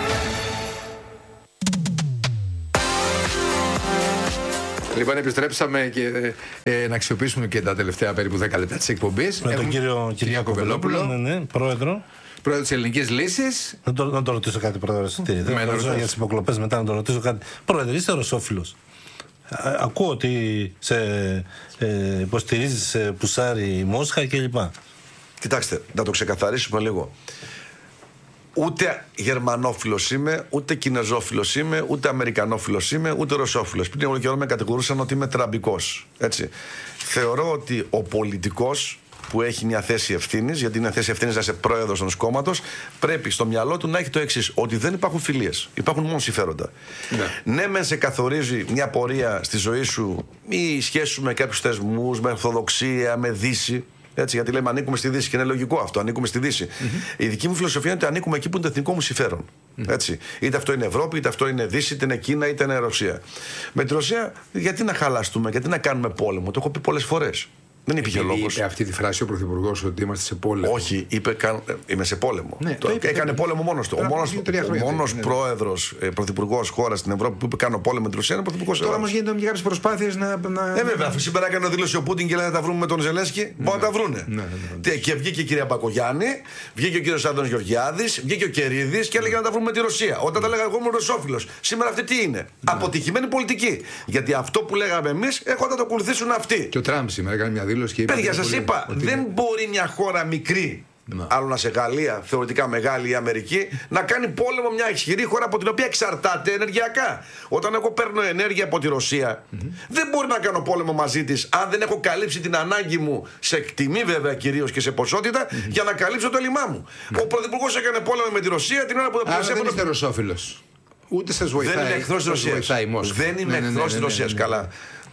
Λοιπόν, επιστρέψαμε και να αξιοποιήσουμε και τα τελευταία περίπου 10 λεπτά της εκπομπής. Με τον κύριο Κυριάκο Βελόπουλο, ναι, πρόεδρο. Πρόεδρο της Ελληνικής Λύσης. Να το ρωτήσω κάτι, πρόεδρε. Δεν ρωτήσω για τις υποκλοπές μετά, να το ρωτήσω κάτι. Πρόεδρε, είστε ρωσόφιλος. Ακούω ότι σε υποστηρίζεις σε πουσάρι Μόσχα κλπ. Κοιτάξτε, να το ξεκαθαρίσουμε λίγο. Ούτε γερμανόφιλος είμαι, ούτε κινεζόφιλος είμαι, ούτε αμερικανόφιλος είμαι, ούτε ρωσόφιλος. Πριν από καιρό με κατηγορούσαν ότι είμαι τραμπικός. Έτσι. Θεωρώ ότι ο πολιτικός που έχει μια θέση ευθύνης, γιατί είναι θέση ευθύνης να είσαι πρόεδρος ενός κόμματος, πρέπει στο μυαλό του να έχει το εξής: ότι δεν υπάρχουν φιλίες, υπάρχουν μόνο συμφέροντα. Ναι, μεν σε καθορίζει μια πορεία στη ζωή σου ή σχέση σου με κάποιους θεσμούς, με ορθοδοξία, με Δύση. Έτσι, γιατί λέμε ανήκουμε στη Δύση και είναι λογικό αυτό, ανήκουμε στη Δύση. Η δική μου φιλοσοφία είναι ότι ανήκουμε εκεί που είναι το εθνικό μου συμφέρον. Έτσι. Είτε αυτό είναι Ευρώπη, είτε αυτό είναι Δύση, είτε είναι Κίνα, είτε είναι Ρωσία. Με τη Ρωσία, γιατί να χαλαστούμε, γιατί να κάνουμε πόλεμο, το έχω πει πολλές φορές. Δεν υπήρχε λόγος. Είπε αυτή τη φράση ο Πρωθυπουργός ότι είμαστε σε πόλεμο. Όχι, είπε είμαι σε πόλεμο. Ναι, έκανε πόλεμο μόνος του. Ο μόνος πρόεδρος, πρωθυπουργός χώρας στην Ευρώπη που είπε κάνω πόλεμο με την Ρωσία είναι ο πρωθυπουργός. Τώρα όμως γίνονται κάποιες προσπάθειες να. Βέβαια, σήμερα έκανε δήλωση ο Πούτιν και λέει να τα βρούμε με τον Ζελένσκι. Μπορούν να τα βρούνε. Και βγήκε η κυρία Μπακογιάννη, βγήκε ο κύριος Άδωνης Γεωργιάδης, βγήκε ο Κερίδης και έλεγε να τα βρούμε με τη Ρωσία. Όταν τα λέγαμε εγώ ήμουν ρωσόφιλος. Σήμερα αυτή τι είναι? Αποτυχημένη πολιτική. Γιατί αυτό που λέγαμε εμείς έχω να το ακολουθήσουν αυτοί. Και ο Τραμπ σήμερα έκανε μια δήλωση και είπε. Παιδιά, σας είπα, δεν μπορεί μια χώρα μικρή, άλλο να σε Γαλλία, θεωρητικά μεγάλη η Αμερική, να κάνει πόλεμο μια ισχυρή χώρα από την οποία εξαρτάται ενεργειακά. Όταν εγώ παίρνω ενέργεια από τη Ρωσία, δεν μπορεί να κάνω πόλεμο μαζί της αν δεν έχω καλύψει την ανάγκη μου, σε τιμή βέβαια κυρίως και σε ποσότητα, για να καλύψω το έλλειμμά μου. Ο Πρωθυπουργός έκανε πόλεμο με τη Ρωσία την ώρα που δεν είστε ρωσόφιλος. Ούτε σας βοηθάει. Δεν είμαι εχθρός της Ρωσίας. Δεν είμαι εχθρός της Ρωσίας. Καλά.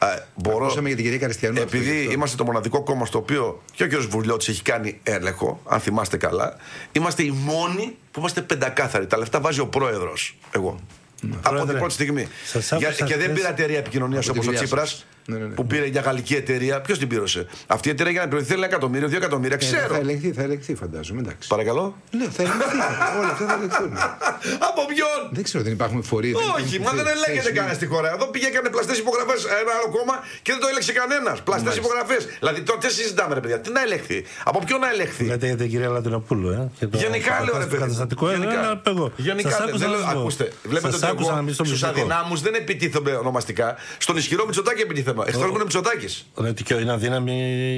Για την κυρία Καριστιανού, επειδή είμαστε το μοναδικό κόμμα στο οποίο και ο κ. Βουρλιώτης έχει κάνει έλεγχο, αν θυμάστε καλά, είμαστε οι μόνοι που είμαστε πεντακάθαροι. Τα λεφτά βάζει ο πρόεδρος. Εγώ. Από την πρώτη στιγμή. Και δεν πήρα εταιρεία επικοινωνίας όπως ο Τσίπρας. Που πήρε μια γαλλική εταιρεία. Ποιος την πλήρωσε? Αυτή η εταιρεία για να πληρωθεί 1 εκατομμύριο, 2 εκατομμύρια. Ξέρω. Θα ελεγχθεί, φαντάζομαι. Εντάξει. Παρακαλώ. Ναι, θα ελεγχθεί. Όλα αυτά θα ελεγχθούν. Από ποιον? Δεν ξέρω, δεν υπάρχουν φορείς. Όχι, μα δεν ελέγχεται κανένα στη χώρα. Εδώ πήγε έκανε πλαστές υπογραφές ένα άλλο κόμμα και δεν το έλεξε κανένας. Πλαστές υπογραφές. Δηλαδή τώρα τι συζητάμε, ρε παιδιά? Τι να ελεγχθεί? Από ποιον να ελεγχθεί? Λέτε για την κυρία Λατινοπούλου, Γενικά λέω, ρε παιδιά. Γενικά ακούστε. Βλέπετε ότι στους αδυνάμους δεν επιτίθομαι ονομαστικά. Στον ισχυρό Μητσοτάκη επιτίθεμαι. Εχθρός μου είναι Μητσοτάκης. Και είναι αδύναμη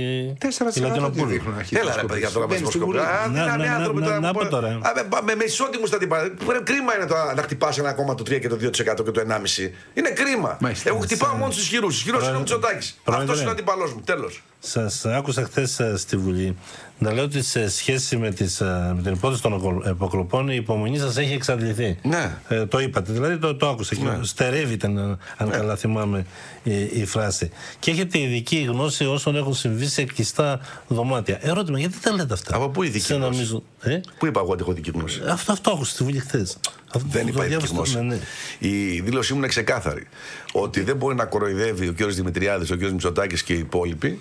η Λατινοπούλου. Έλα ρε παιδιά τώρα με δημοσκοπικά. Αδύναμοι άνθρωποι τώρα. Με ισότιμους θα την πάρει. Κρίμα είναι τώρα να χτυπάς ένα κόμμα το 3 και το 2% και το 1,5%. Είναι κρίμα. Εγώ χτυπάω μόνο τους ισχυρούς. Ισχυρός είναι ο Μητσοτάκης. Αυτός είναι ο αντιπαλός μου. Τέλος. Σας άκουσα χθες στη Βουλή να λέω ότι σε σχέση με την υπόθεση των υποκλοπών η υπομονή σας έχει εξαντληθεί. Ναι. Το είπατε, δηλαδή το άκουσα. Ναι. Στερεύει ήταν, αν καλά θυμάμαι η φράση. Και έχετε ειδική γνώση όσων έχουν συμβεί σε κλειστά δωμάτια. Ερώτημα, γιατί τα λέτε αυτά? Από πού ειδική γνώση? Πού είπα εγώ ότι έχω ειδική γνώση? Αυτό άκουσα στη Βουλή χθες. Δεν είπα ειδική γνώση. Ναι. Η δήλωσή μου είναι ξεκάθαρη. Ότι δεν μπορεί να κοροϊδεύει ο κ. Δημητριάδης, ο κ. Μητσοτάκης και οι υπόλοιποι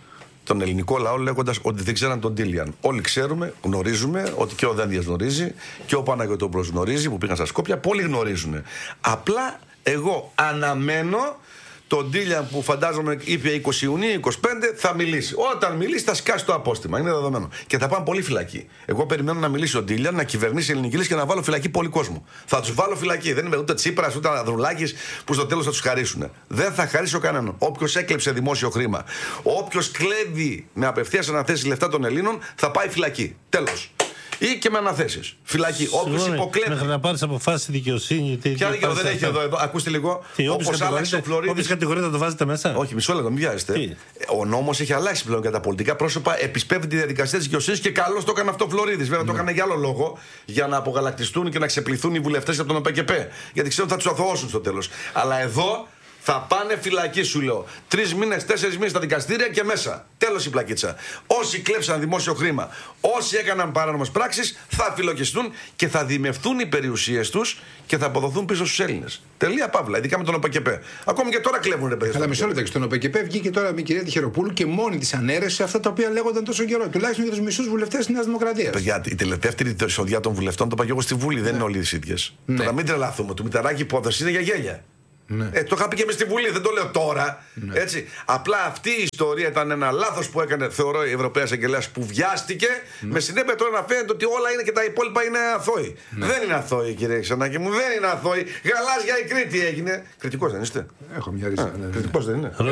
τον ελληνικό λαό λέγοντας ότι δεν ξέραν τον Τίλιαν. Όλοι ξέρουμε, γνωρίζουμε ότι και ο Δένδιας γνωρίζει και ο Παναγιωτόπουλος γνωρίζει που πήγαν στα Σκόπια. Πολλοί γνωρίζουν. Απλά εγώ αναμένω τον Τίλιαν που φαντάζομαι είπε 20 Ιουνίου, 25 θα μιλήσει. Όταν μιλήσει θα σκάσει το απόστημα. Είναι δεδομένο. Και θα πάνε πολύ φυλακή. Εγώ περιμένω να μιλήσει ο Τίλιαν, να κυβερνήσει η ελληνική λύση και να βάλω φυλακή πολύ κόσμο. Θα τους βάλω φυλακή. Δεν είμαι ούτε Τσίπρας ούτε Ανδρουλάκης που στο τέλος θα τους χαρίσουν. Δεν θα χαρίσω κανέναν. Όποιος έκλεψε δημόσιο χρήμα, όποιος κλέβει με απευθείας αναθέσεις λεφτά των Ελλήνων θα πάει φυλακή. Τέλος. Ή και με αναθέσεις. Φυλακή. Όποιος υποκλέβει. Μέχρι να πάρεις αποφάσεις στη δικαιοσύνη. Ποια δικαιοσύνη δεν έχει εδώ. Ακούστε λίγο. Όπως άλλαξε ο Φλωρίδης. Όποιος κατηγορείται το βάζετε μέσα. Όχι, μισό λεπτό, μην βιάζεστε. Ο νόμος έχει αλλάξει πλέον για τα πολιτικά πρόσωπα. Επισπεύδει τη διαδικασία της δικαιοσύνης και καλώς το έκανε αυτό ο Φλωρίδης. Βέβαια το έκανε για άλλο λόγο. Για να απογαλακτιστούν και να ξεπληθούν οι βουλευτές από τον ΟΠΕΚΕΠΕ. Γιατί ξέρουν ότι θα τους αθωώσουν στο τέλος. Αλλά εδώ. Θα πάνε φυλακή, σου λέω. 3 μήνες, 4 μήνες στα δικαστήρια και μέσα. Τέλος η πλακίτσα. Όσοι κλέψαν δημόσιο χρήμα, όσοι έκαναν παράνομες πράξεις, θα φυλακιστούν και θα δημευθούν οι περιουσίες τους και θα αποδοθούν πίσω στους Έλληνες. Τελεία παύλα. Ειδικά με τον ΟΠΕΚΕΠΕ. Ακόμη και τώρα κλέβουν ρε παιδιά. Αλλά μισό λεπτό. Στον ΟΠΕΚΕΠΕ βγήκε τώρα η κυρία Τυχεροπούλου και μόνη της ανέρεσε αυτά τα οποία λέγονταν τόσο καιρό. Τουλάχιστον για τους μισούς βουλευτές της Νέας Δημοκρατίας. Παιδιά, η τελευταία εισοδιά των βουλευτών το παγιώ στη Βουλή. Δεν είναι όλοι οι ίδιες. Τώρα μην τρελαθούμε. Του Μητσοτάκη υπόθεση είναι για γέλια. Ναι. Το είχα πει και μες στη Βουλή, δεν το λέω τώρα. Ναι. Έτσι. Απλά αυτή η ιστορία ήταν ένα λάθος που έκανε, θεωρώ, η Ευρωπαία Εισαγγελέας που βιάστηκε. Ναι. Με συνέπεια τώρα να φαίνεται ότι όλα είναι και τα υπόλοιπα είναι αθώοι. Ναι. Δεν είναι αθώοι, κύριε Ξενάκη μου, δεν είναι αθώοι. Γαλάζια η Κρήτη έγινε. Κριτικός δεν είστε? Έχω μια ρίζα. Ναι. Κριτικός δεν είναι?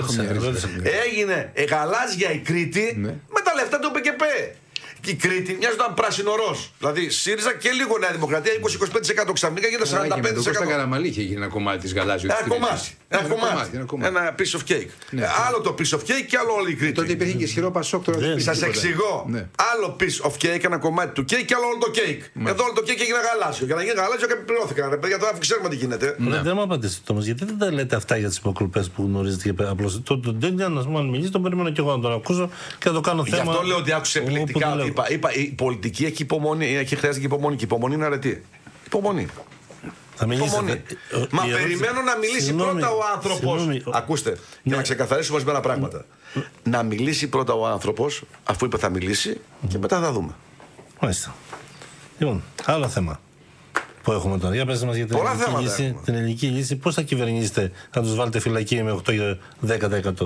Έγινε γαλάζια η Κρήτη με τα λεφτά του ΠΚΠ. Η Κρήτη μοιάζονταν πράσινο ροζ. Δηλαδή ΣΥΡΙΖΑ και λίγο Νέα Δημοκρατία, 20-25% ξαφνικά γίνεται 45%. Στα Καραμαλή είχε γίνει ένα κομμάτι της γαλάζιου. Ένα κομμάτι. Ένα piece of cake. Άλλο το piece of cake και άλλο όλη η Κρήτη. Τότε υπήρχε και ισχυρό Πασόκ. Σας εξηγώ. Άλλο piece of cake, ένα κομμάτι του cake και άλλο όλο το cake. Εδώ όλο το cake έγινε γαλάζιο. Για να γίνει γαλάζιο και πληρώθηκαν. Παιδιά, τώρα ξέρουμε τι γίνεται. Δεν μου απαντήσετε όμως, γιατί δεν τα λέτε αυτά για τις υποκλοπές που γνωρίζετε και απλώς. Τον Τέντια, να μου μιλήσει, τον περιμένω και εγώ να τον ακούσω και να το κάνω θέμα. Γι' αυτό λέω ότι άκουσε επιλεκτικά. Είπα, η πολιτική έχει υπομονή, χρειάζεται και υπομονή. Και υπομονή είναι αρετή. Υπομονή. Μα περιμένω να μιλήσει πρώτα ο άνθρωπος. Ακούστε, για να ξεκαθαρίσουμε ορισμένα πράγματα. Να μιλήσει πρώτα ο άνθρωπος, αφού είπε θα μιλήσει, και μετά θα δούμε. Μάλιστα. Λοιπόν, άλλο θέμα που έχουμε τώρα. Για πες μας για την ελληνική λύση. Πώς θα κυβερνήσετε, θα τους βάλετε φυλακή με 8-10%?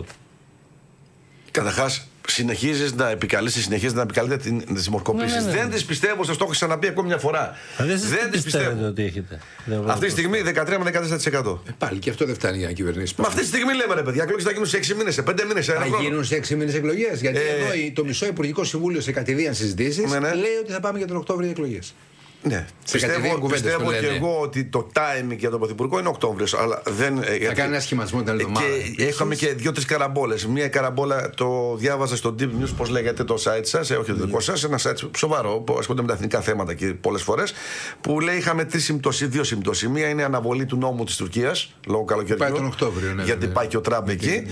Καταρχάς, συνεχίζεις να επικαλείτε τις δημοσκοπήσεις. Δεν τις πιστεύω, σας το έχω ξαναπεί ακόμη μια φορά. Δεν τις πιστεύω ότι έχετε. Αυτή τη στιγμή 13 με 14%. Πάλι και αυτό δεν φτάνει για να κυβερνήσει. Μα αυτή τη στιγμή λέμε, ρε παιδιά, εκλογές θα γίνουν σε 6 μήνες, σε 5 μήνες, σε 1 χρόνο. Θα γίνουν σε 6 μήνες εκλογές. Γιατί εδώ το μισό Υπουργικό Συμβούλιο σε κατηδίαν συζητήσεις λέει ότι θα πάμε για τον Οκτώβριο εκλογές. Ναι, πιστεύω και εγώ ότι το timing για τον Πρωθυπουργό είναι Οκτώβριος. Αλλά δεν. Θα κάνει ένα σχηματισμό την άλλη εβδομάδα. Και είχαμε και 2-3 καραμπόλες. Μία καραμπόλα το διάβαζα στο Deep News, πώς λέγεται το site σας, όχι το δικό σας, ένα site σοβαρό που ασχολείται με τα εθνικά θέματα και πολλές φορές. Που λέει είχαμε 2 συμπτώσεις. Μία είναι η αναβολή του νόμου της Τουρκίας λόγω καλοκαιριού. Πάει τον Οκτώβριο, ναι. Γιατί πάει και ο Τραμπ εκεί.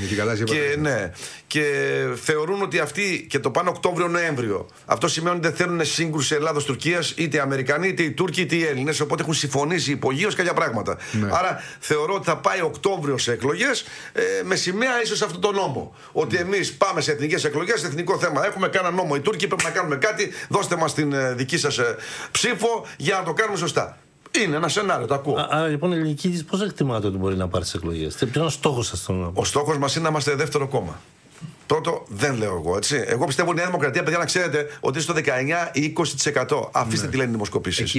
Και θεωρούν ότι αυτοί και το πάνε Οκτώβριο-Νοέμβριο. Αυτό σημαίνει ότι δεν θέλουν σύγκρουση Ελλάδος-Τουρκίας είτε οι Αμερικανοί, είτε οι Τούρκοι, είτε οι Έλληνες. Οπότε έχουν συμφωνήσει υπογείως κάποια πράγματα. Ναι. Άρα θεωρώ ότι θα πάει Οκτώβριο σε εκλογές με σημαία ίσως αυτό το νόμο. Ότι εμείς πάμε σε εθνικές εκλογές, σε εθνικό θέμα. Έχουμε κανένα νόμο. Οι Τούρκοι πρέπει να κάνουμε κάτι. Δώστε μας την δική σας ψήφο για να το κάνουμε σωστά. Είναι ένα σενάριο, το ακούω. Άρα λοιπόν η ελληνική λύση πώς εκτιμάτε ότι μπορεί να πάρει τις εκλογές? Ποιος είναι ο στόχος σας? Ο στόχος μας είναι να είμαστε δεύτερο κόμμα. Πρώτο δεν λέω εγώ, έτσι. Εγώ πιστεύω η Νέα Δημοκρατία, παιδιά, να ξέρετε ότι στο 19 ή 20%. Αφήστε τι λένε οι δημοσκοπήσεις.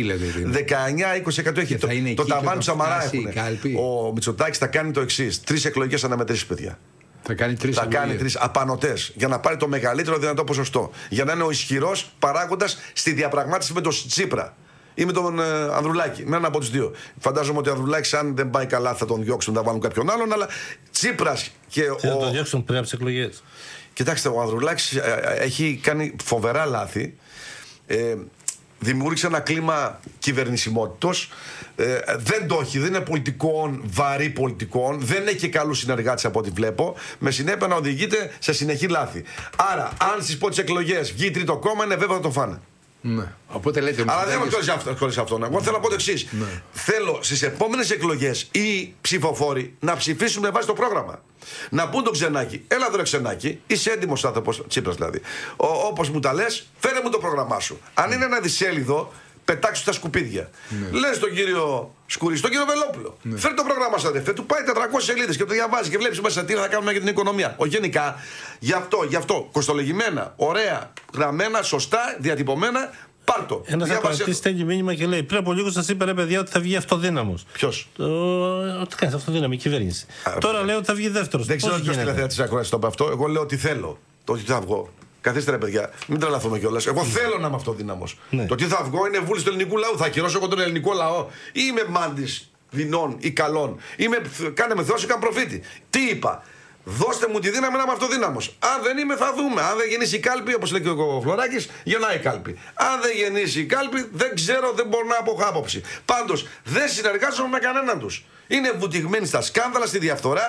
19-20% έχει. Το ταβάνι του Σαμαρά έχουν. Ο Μητσοτάκης θα κάνει το εξής: 3 εκλογικές αναμετρήσεις, παιδιά. Θα κάνει 3 απανωτές για να πάρει το μεγαλύτερο δυνατό ποσοστό. Για να είναι ο ισχυρός παράγοντας στη διαπραγμάτευση με τον Τσίπρα ή με τον Ανδρουλάκη. Με έναν από τους δύο. Φαντάζομαι ότι ο Ανδρουλάκης, αν δεν πάει καλά, θα τον διώξουν, θα βάλουν κάποιον άλλον. Αλλά Τσίπρας και θα τον διώξουν πριν από τις εκλογές. Κοιτάξτε, ο Ανδρουλάκης έχει κάνει φοβερά λάθη. Δημιούργησε ένα κλίμα κυβερνησιμότητος. Δεν το έχει, δεν είναι πολιτικών, βαρύ πολιτικών. Δεν έχει και καλούς συνεργάτες από ό,τι βλέπω. Με συνέπεια να οδηγείται σε συνεχή λάθη. Άρα, αν στις πρώτες εκλογές βγει τρίτο κόμμα, είναι βέβαιο να το φάνε. Ναι. Οπότε λέτε, αλλά δεν είμαι χωρίς αυτόν. Εγώ θέλω να πω το εξής. Ναι. Θέλω στις επόμενες εκλογές οι ψηφοφόροι να ψηφίσουν με βάση το πρόγραμμα. Να πούν τον Ξενάκη, έλα εδώ Ξενάκη, είσαι έντιμος άνθρωπος, Τσίπρας δηλαδή. Όπως μου τα λες, φέρε μου το πρόγραμμά σου. Αν είναι ένα δισέλιδο, πετάξου στα σκουπίδια. Ναι. Λες τον κύριο Σκουρί, τον κύριο Βελόπουλο. Ναι. Φέρε το πρόγραμμα σας, αδερφέ. Του πάει 400 σελίδες και το διαβάζει και βλέπεις μέσα τι θα κάνουμε για την οικονομία. Όχι γενικά. Γι' αυτό, κοστολογημένα, ωραία, γραμμένα, σωστά, διατυπωμένα. Πάρτο. Ένας ακροατής στέλνει μήνυμα και λέει: πριν από λίγο σας είπα, ρε παιδιά, ότι θα βγει αυτοδύναμος. Ποιος? Ότι κάνει αυτοδύναμη κυβέρνηση. Τώρα λέω ότι θα βγει δεύτερος. Δεν ξέρω ποιος τηλεθεατής ακροατής το είπε αυτό. Εγώ λέω ότι θέλω. Το ότι θα βγω. Καθίστε ρε παιδιά, μην τρελαθούμε κιόλας. Εγώ θέλω να είμαι αυτοδύναμος. Ναι. Το τι θα βγω είναι βούληση του ελληνικού λαού. Θα ακυρώσω εγώ τον ελληνικό λαό. Ή είμαι μάντης δεινών ή καλών. Κάνε με Θεός ή καν προφήτη. Τι είπα? Δώστε μου τη δύναμη να είμαι αυτοδύναμος. Αν δεν είμαι, θα δούμε. Αν δεν γεννήσει η κάλπη, όπως λέει και ο Φλωράκης, γεννάει η κάλπη. Αν δεν γεννήσει η κάλπη, δεν ξέρω, δεν μπορώ να έχω άποψη. Πάντως, δεν συνεργάζομαι με κανέναν τους. Είναι βουτυγμένοι στα σκάνδαλα, στη διαφθορά.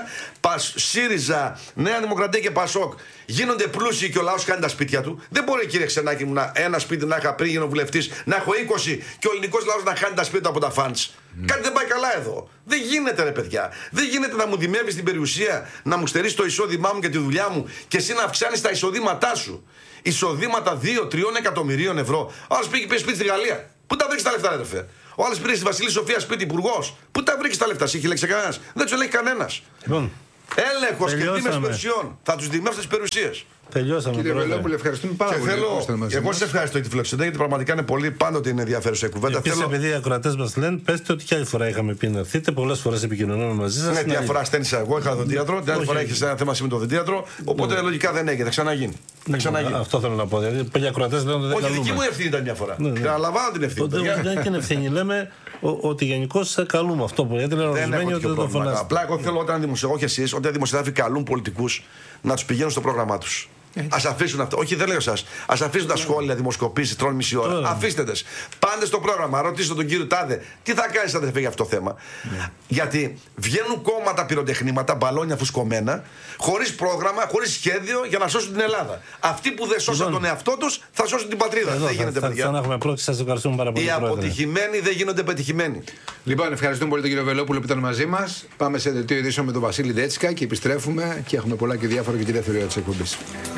ΣΥΡΙΖΑ, Νέα Δημοκρατία και ΠΑΣΟΚ γίνονται πλούσιοι και ο λαός κάνει τα σπίτια του. Δεν μπορεί, κύριε Ξενάκη μου, ένα σπίτι να είχα πριν γίνω βουλευτής, να έχω 20 και ο ελληνικός λαός να χάνει τα σπίτια από τα φαντς. Κάτι δεν πάει καλά εδώ. Δεν γίνεται, ρε παιδιά. Δεν γίνεται να μου δημεύεις την περιουσία, να μου στερείς το εισόδημά μου και τη δουλειά μου και εσύ να αυξάνεις τα εισοδήματά σου. Εισοδήματα 2-3 εκατομμυρίων ευρώ. Ο άλλος πήγε σπίτι στη Γαλλία. Πού τα βρήκες τα λεφτά, ρε αδερφέ? Ο άλλος πήρε στη Βασιλή Σοφία σπίτι υπουργός. Πού τα βρήκες τα λεφτά? Σε έχει λέξει κανένας? Δεν τους ελέγχει κανένας. Έλεγχος και τίμες περιουσιών. Θα τους δημεύσουν τις περιουσίες. Τελειώσαμε. Κύριε Βελόπουλε, ευχαριστούμε πάρα πολύ. Εγώ σας ευχαριστώ για τη φιλοξενία, γιατί πραγματικά είναι πολύ, πάντοτε είναι ενδιαφέρουσα η κουβέντα. Επίσης, επειδή οι ακροατές μας λένε, πέστε ότι κι άλλη φορά είχαμε πει να έρθετε. Πολλές φορές επικοινωνούμε μαζί σας. Ναι, μια φορά ασθένησα εγώ, είχα δοντίατρο. Την άλλη φορά είχε ένα θέμα με το δοντίατρο. Οπότε λογικά δεν έγινε, θα ξαναγίνει. Αυτό θέλω να πω. Δηλαδή, πολλοί ακροατές λένε ότι δεν καλούμε. Όχι, δική μου ευθύνη ήταν μια φορά. Καταλαβαίνω την ευθύνη. Δεν είναι την ευθύνη. Λέμε ότι γενικώς καλούμε αυτό που λέτε. Δεν ότι το φωνάζετε. Απλά εγώ θέλω όταν δημοσιογράφοι εσείς, όταν δημοσιογράφοι καλούν πολιτικούς να τους πηγαίνουν στο πρόγραμμά τους. Ας αφήσουν αυτό. Όχι, δεν λέω εσάς. Ας αφήσουν τα σχόλια, δημοσκοπήσεις, τρώνε μισή ώρα. Αφήστε τες. Πάνε στο πρόγραμμα, ρωτήστε τον κύριο Τάδε, τι θα κάνεις αδερφέ για αυτό το θέμα. Γιατί βγαίνουν κόμματα πυροτεχνήματα, μπαλόνια φουσκωμένα, χωρίς πρόγραμμα, χωρίς σχέδιο για να σώσουν την Ελλάδα. Αυτοί που δεν σώσαν τον εαυτό τους θα σώσουν την πατρίδα. Δεν γίνεται, παιδιά. Θα έχουμε πρόκληση, σας ευχαριστούμε πάρα πολύ. Οι αποτυχημένοι δεν γίνονται πετυχημένοι. Λοιπόν, ευχαριστούμε πολύ τον κύριο Βελόπουλο που ήταν μαζί μας. Πάμε σε δελτίο ειδήσεων με τον Βασίλη Ντέτσικα και επιστρέφουμε και έχουμε πολλά και διάφορα και τη δεύτερη ώρα της εκπομπής.